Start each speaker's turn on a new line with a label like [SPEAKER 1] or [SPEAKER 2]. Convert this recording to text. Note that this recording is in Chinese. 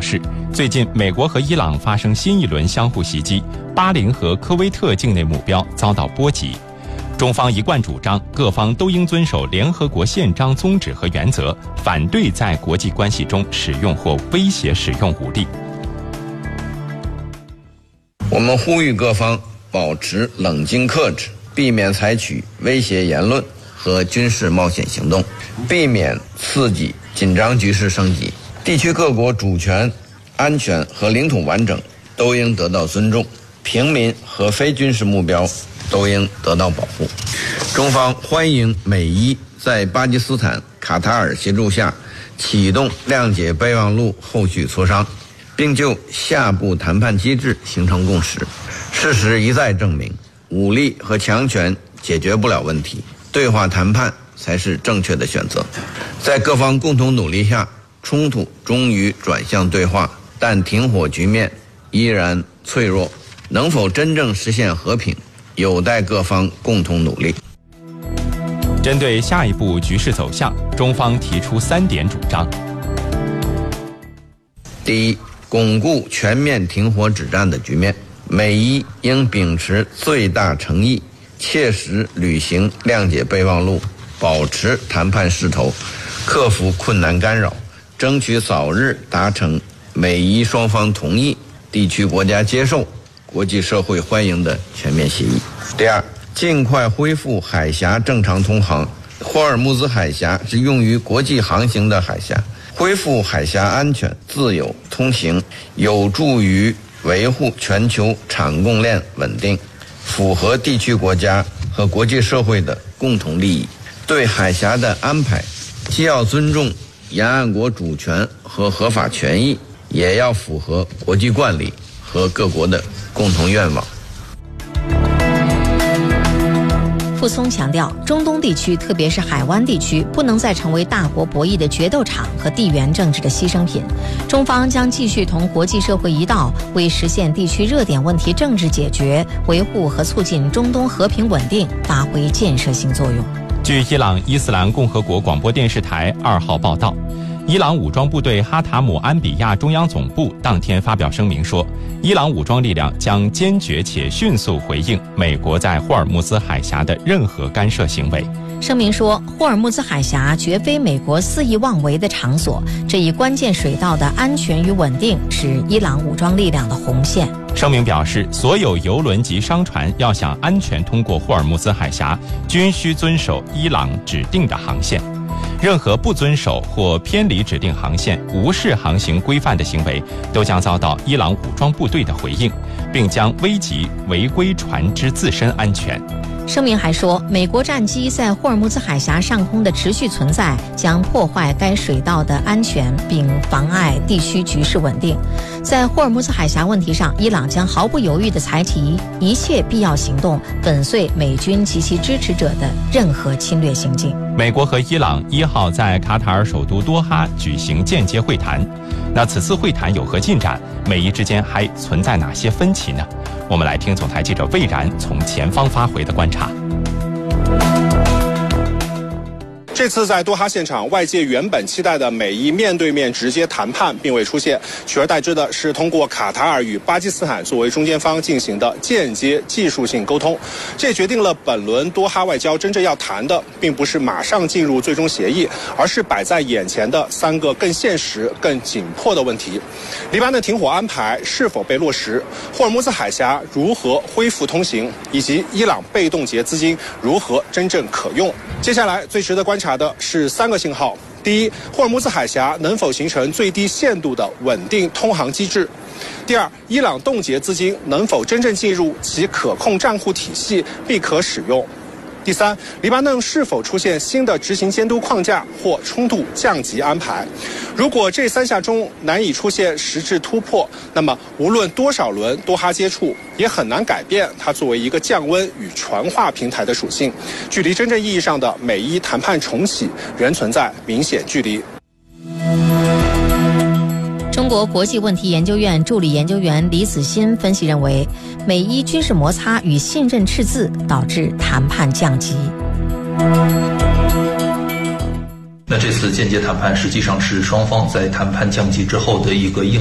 [SPEAKER 1] 示，最近美国和伊朗发生新一轮相互袭击，巴林和科威特境内目标遭到波及。中方一贯主张，各方都应遵守联合国宪章宗旨和原则，反对在国际关系中使用或威胁使用武力。
[SPEAKER 2] 我们呼吁各方保持冷静克制，避免采取威胁言论和军事冒险行动，避免刺激紧张局势升级。地区各国主权、安全和领土完整都应得到尊重，平民和非军事目标都应得到保护。中方欢迎美伊在巴基斯坦、卡塔尔协助下启动谅解备忘录后续磋商，并就下步谈判机制形成共识。事实一再证明，武力和强权解决不了问题，对话谈判才是正确的选择。在各方共同努力下，冲突终于转向对话，但停火局面依然脆弱，能否真正实现和平，有待各方共同努力。
[SPEAKER 1] 针对下一步局势走向，中方提出3点主张。
[SPEAKER 2] 第一，巩固全面停火止战的局面，美伊应秉持最大诚意，切实履行谅解备忘录，保持谈判势头，克服困难干扰，争取早日达成美伊双方同意、地区国家接受、国际社会欢迎的全面协议。第二，尽快恢复海峡正常通航。霍尔木兹海峡是用于国际航行的海峡，恢复海峡安全、自由通行，有助于维护全球产供链稳定，符合地区国家和国际社会的共同利益。对海峡的安排，既要尊重沿岸国主权和合法权益，也要符合国际惯例和各国的共同愿望。
[SPEAKER 3] 傅聪强调，中东地区，特别是海湾地区，不能再成为大国博弈的决斗场和地缘政治的牺牲品。中方将继续同国际社会一道，为实现地区热点问题政治解决、维护和促进中东和平稳定发挥建设性作用。
[SPEAKER 1] 据伊朗伊斯兰共和国广播电视台2号报道，伊朗武装部队哈塔姆安比亚中央总部当天发表声明说，伊朗武装力量将坚决且迅速回应美国在霍尔木兹海峡的任何干涉行为。
[SPEAKER 3] 声明说，霍尔木兹海峡绝非美国肆意妄为的场所，这一关键水道的安全与稳定是伊朗武装力量的红线。
[SPEAKER 1] 声明表示，所有油轮及商船要想安全通过霍尔木兹海峡，均需遵守伊朗指定的航线。任何不遵守或偏离指定航线、无视航行规范的行为，都将遭到伊朗武装部队的回应，并将危及违规船只自身安全。
[SPEAKER 3] 声明还说，美国战机在霍尔木兹海峡上空的持续存在将破坏该水道的安全，并妨碍地区局势稳定。在霍尔木兹海峡问题上，伊朗将毫不犹豫地采取一切必要行动，粉碎美军及其支持者的任何侵略行径。
[SPEAKER 1] 美国和伊朗1号在卡塔尔首都多哈举行间接会谈。那此次会谈有何进展？美伊之间还存在哪些分歧呢？我们来听总台记者魏然从前方发回的观察。
[SPEAKER 4] 这次在多哈现场，外界原本期待的美伊面对面直接谈判并未出现，取而代之的是通过卡塔尔与巴基斯坦作为中间方进行的间接技术性沟通。这也决定了本轮多哈外交真正要谈的，并不是马上进入最终协议，而是摆在眼前的3个更现实、更紧迫的问题：黎巴嫩停火安排是否被落实？霍尔木兹海峡如何恢复通行？以及伊朗被冻结资金如何真正可用？接下来最值得观察的是3个信号：第一，霍尔木兹海峡能否形成最低限度的稳定通航机制；第二，伊朗冻结资金能否真正进入其可控账户体系并可使用；第三，黎巴嫩是否出现新的执行监督框架或冲突降级安排？如果这3项中难以出现实质突破，那么无论多少轮多哈接触，也很难改变它作为一个降温与传话平台的属性。距离真正意义上的美伊谈判重启仍存在明显距离。
[SPEAKER 3] 中国国际问题研究院助理研究员李子欣分析认为，美伊军事摩擦与信任赤字导致谈判降级。
[SPEAKER 5] 那这次间接谈判实际上是双方在谈判降级之后的一个